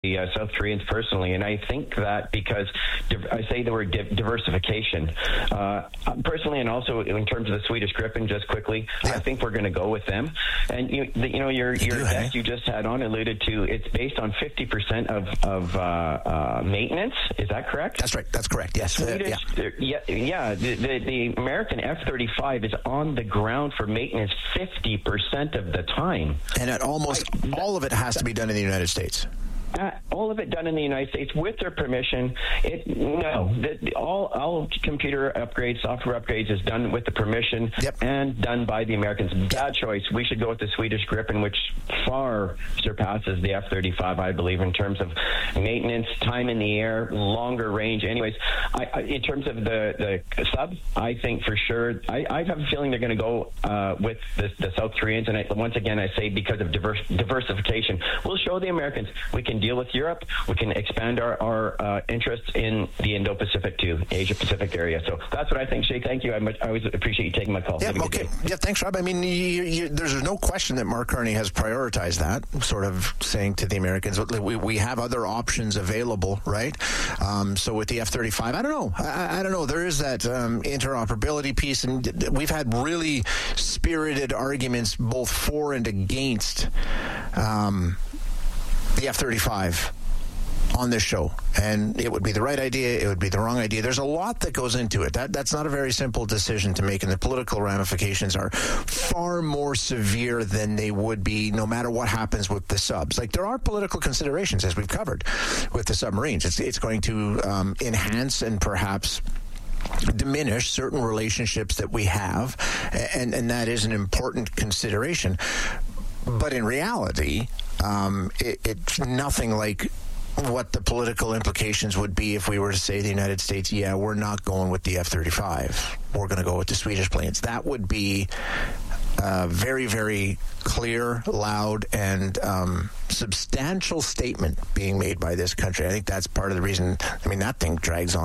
the South Koreans personally, and I think that because I say the word diversification personally, and also in terms of the Swedish Gripen, just quickly, I think we're going to go with them. And your guest you just had on alluded to it's based on 50% of maintenance. Is that correct? That's right. That's correct. Yes. The American F-35 is on the ground for maintenance 50% of the time, and almost all of it has to be done in the United States. All of it done in the United States with their permission. All computer upgrades, software upgrades is done with the permission and done by the Americans. Bad choice. We should go with the Swedish Gripen, which far surpasses the F-35, I believe, in terms of maintenance, time in the air, longer range. Anyways, in terms of the sub, I think for sure, I have a feeling they're going to go with the South Koreans. And once again, I say because of diversification, we'll show the Americans we can deal with Europe. We can expand our interests in the Indo-Pacific too, Asia-Pacific area. So that's what I think, Shay. Thank you. I always appreciate you taking my call. Yeah, okay. Yeah, thanks, Rob. I mean, there's no question that Mark Carney has prioritized that, sort of saying to the Americans, we have other options available, right? So with the F-35, I don't know. I don't know. There is that interoperability piece, and we've had really spirited arguments both for and against the F-35 on this show, and it would be the right idea, it would be the wrong idea. There's a lot that goes into it. That's not a very simple decision to make, and the political ramifications are far more severe than they would be no matter what happens with the subs. Like, there are political considerations, as we've covered with the submarines. It's going to enhance and perhaps diminish certain relationships that we have, and that is an important consideration. But in reality, it's nothing like what the political implications would be if we were to say the United States, we're not going with the F-35. We're going to go with the Swedish planes. That would be a very, very clear, loud, and substantial statement being made by this country. I think that's part of the reason, that thing drags on